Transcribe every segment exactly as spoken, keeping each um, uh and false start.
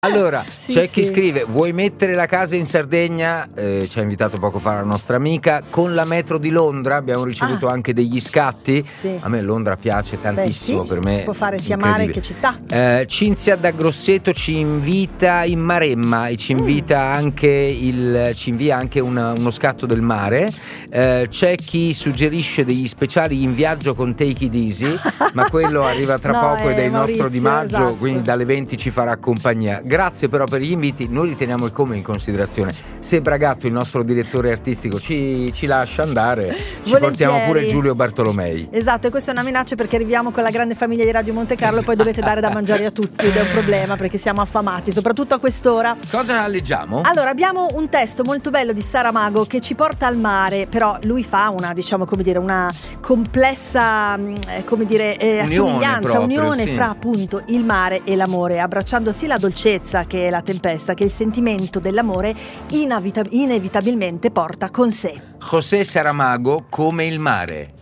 Allora, Sì, c'è chi sì. scrive: vuoi mettere la casa in Sardegna? Eh, ci ha invitato poco fa la nostra amica. Con la metro di Londra abbiamo ricevuto Ah. anche degli scatti. Sì. A me Londra piace tantissimo. Beh, sì, per me si può fare sia mare incredibile. che città. Eh, Cinzia da Grosseto ci invita in Maremma e ci invita Mm. anche il, ci invia anche una- uno scatto del mare. Eh, c'è chi suggerisce degli speciali in viaggio con Take It Easy, ma quello arriva tra No, poco ed è eh, il nostro Maurizio, Di Maggio, esatto. quindi dalle venti ci farà compagnia. Grazie però per gli inviti, noi riteniamo il come in considerazione. Se Bragatto, il nostro direttore artistico, ci, ci lascia andare, ci Volentieri. portiamo pure Giulio Bartolomei. Esatto, e questa è una minaccia perché arriviamo con la grande famiglia di Radio Monte Carlo e poi dovete dare da mangiare a tutti ed è un problema perché siamo affamati, soprattutto a quest'ora. Cosa leggiamo? Allora, abbiamo un testo molto bello di Saramago che ci porta al mare, però lui fa una, diciamo, come dire, una complessa, mh, eh, come dire, eh, Unione assomiglianza, proprio, unione sì. fra appunto il mare e l'amore, abbracciando sia la dolcezza che la tempesta, che il sentimento dell'amore inavita- inevitabilmente porta con sé. José Saramago, Come il mare.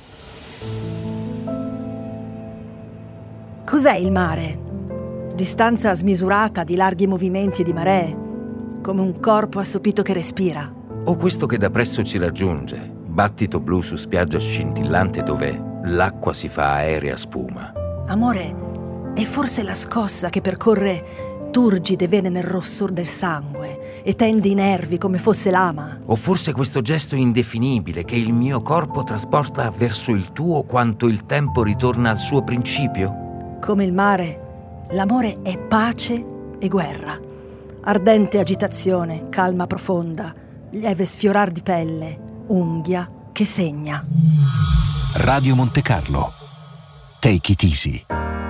Cos'è il mare? Distanza smisurata di larghi movimenti e di maree, come un corpo assopito che respira. O questo che da presso ci raggiunge, battito blu su spiaggia scintillante dove l'acqua si fa aerea spuma. Amore è forse la scossa che percorre turgide vene nel rossor del sangue e tende i nervi come fosse lama. O forse questo gesto indefinibile che il mio corpo trasporta verso il tuo quanto il tempo ritorna al suo principio? Come il mare, l'amore è pace e guerra, ardente agitazione, calma profonda, lieve sfiorar di pelle, unghia che segna. Radio Monte Carlo. Take it easy.